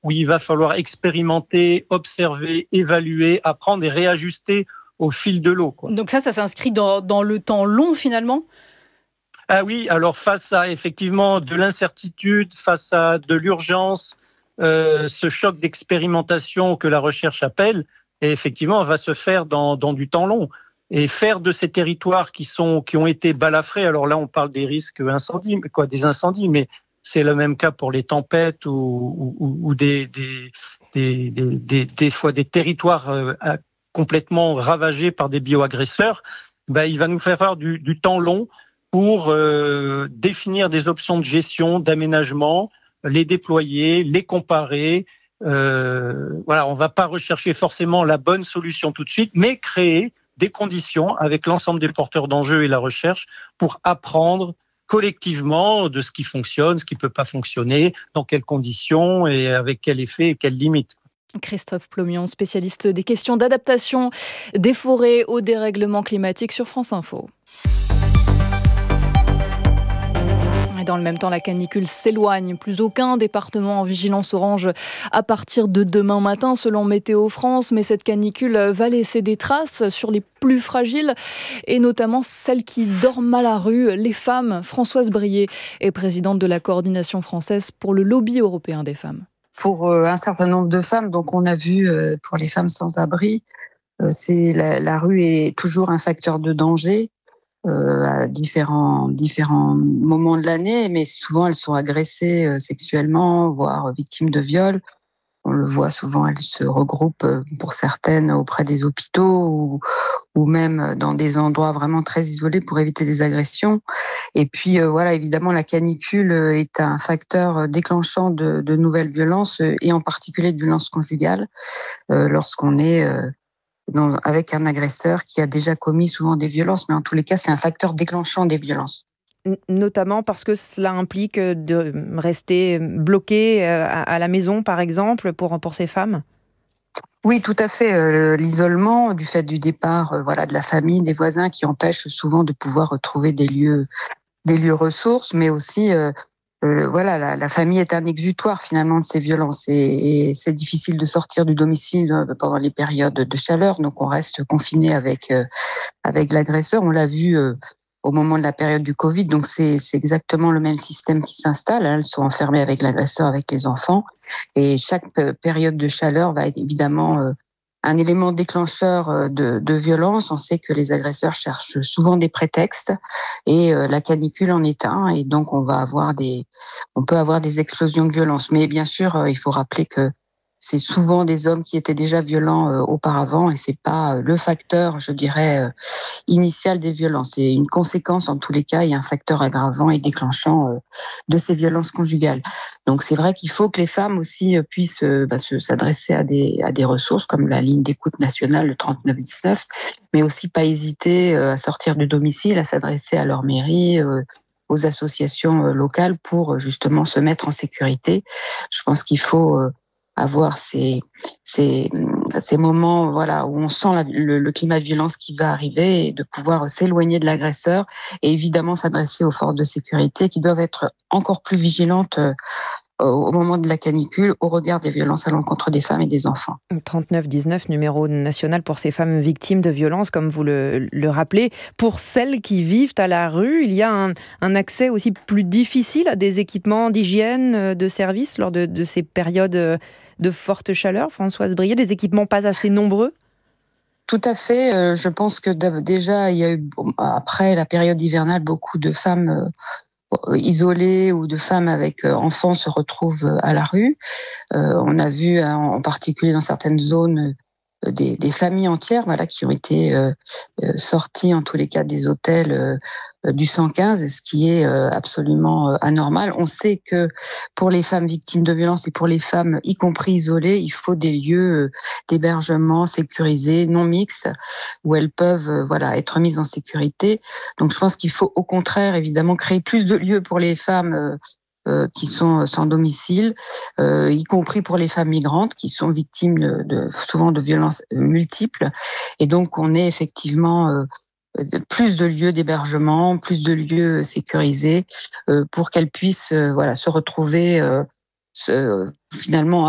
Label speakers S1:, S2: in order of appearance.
S1: où il va falloir expérimenter, observer, évaluer, apprendre et réajuster au fil de l'eau, quoi.
S2: Donc ça s'inscrit dans le temps long finalement ?
S1: Ah oui, alors face à effectivement de l'incertitude, face à de l'urgence, ce choc d'expérimentation que la recherche appelle, et effectivement, va se faire dans du temps long. Et faire de ces territoires qui ont été balafrés, alors là on parle des risques des incendies, mais c'est le même cas pour les tempêtes ou des fois des territoires complètement ravagés par des bioagresseurs. Il va nous faire faire du temps long pour définir des options de gestion, d'aménagement, les déployer, les comparer. On ne va pas rechercher forcément la bonne solution tout de suite, mais créer des conditions avec l'ensemble des porteurs d'enjeux et la recherche pour apprendre collectivement de ce qui fonctionne, ce qui ne peut pas fonctionner, dans quelles conditions et avec quel effet et quelles limites.
S2: Christophe Plomion, spécialiste des questions d'adaptation des forêts au dérèglement climatique sur France Info. Et dans le même temps, la canicule s'éloigne. Plus aucun département en vigilance orange à partir de demain matin, selon Météo France. Mais cette canicule va laisser des traces sur les plus fragiles et notamment celles qui dorment à la rue, les femmes. Françoise Brié est présidente de la coordination française pour le lobby européen des femmes.
S3: Pour un certain nombre de femmes, donc on a vu pour les femmes sans abri, la rue est toujours un facteur de danger. À différents moments de l'année, mais souvent elles sont agressées sexuellement, voire victimes de viols. On le voit souvent, elles se regroupent pour certaines auprès des hôpitaux ou même dans des endroits vraiment très isolés pour éviter des agressions. Et puis évidemment, la canicule est un facteur déclenchant de nouvelles violences et en particulier de violences conjugales lorsqu'on est avec un agresseur qui a déjà commis souvent des violences, mais en tous les cas, c'est un facteur déclenchant des violences.
S4: Notamment parce que cela implique de rester bloqué à la maison, par exemple, pour ces femmes ?
S3: Oui, tout à fait. L'isolement du fait du départ de la famille, des voisins qui empêchent souvent de pouvoir retrouver des lieux ressources, mais aussi la famille est un exutoire finalement de ces violences et c'est difficile de sortir du domicile pendant les périodes de chaleur, donc on reste confiné avec l'agresseur. On l'a vu au moment de la période du Covid, donc c'est exactement le même système qui s'installe. Elles sont enfermées avec l'agresseur, avec les enfants, et chaque période de chaleur va être évidemment un élément déclencheur de violence. On sait que les agresseurs cherchent souvent des prétextes et la canicule en est un. Et donc, on peut avoir des explosions de violence. Mais bien sûr, il faut rappeler que c'est souvent des hommes qui étaient déjà violents auparavant et c'est pas le facteur, je dirais, initial des violences. C'est une conséquence en tous les cas et un facteur aggravant et déclenchant de ces violences conjugales. Donc c'est vrai qu'il faut que les femmes aussi puissent s'adresser à des ressources comme la ligne d'écoute nationale, le 3919, mais aussi pas hésiter à sortir du domicile, à s'adresser à leur mairie, aux associations locales pour justement se mettre en sécurité. Je pense qu'il faut avoir ces moments où on sent le climat de violence qui va arriver et de pouvoir s'éloigner de l'agresseur et évidemment s'adresser aux forces de sécurité qui doivent être encore plus vigilantes au moment de la canicule au regard des violences à l'encontre des femmes et des enfants.
S4: 3919, numéro national pour ces femmes victimes de violences, comme vous le rappelez. Pour celles qui vivent à la rue, il y a un accès aussi plus difficile à des équipements d'hygiène, de services lors de ces périodes de forte chaleur, Françoise Brié, des équipements pas assez nombreux ?
S3: Tout à fait. Je pense que déjà, il y a eu, après la période hivernale, beaucoup de femmes isolées ou de femmes avec enfants se retrouvent à la rue. On a vu en particulier dans certaines zones des familles entières qui ont été sorties en tous les cas des hôtels du 115, ce qui est absolument anormal. On sait que pour les femmes victimes de violences et pour les femmes y compris isolées, il faut des lieux d'hébergement sécurisés, non mixtes, où elles peuvent être mises en sécurité. Donc je pense qu'il faut au contraire évidemment créer plus de lieux pour les femmes qui sont sans domicile, y compris pour les femmes migrantes qui sont victimes souvent de violences multiples. Et donc, on est effectivement plus de lieux d'hébergement, plus de lieux sécurisés pour qu'elles puissent se retrouver finalement